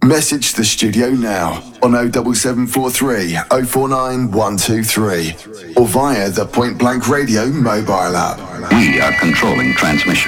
Message the studio now on 07743 049 123 or via the Point Blank Radio mobile app. We are controlling transmission.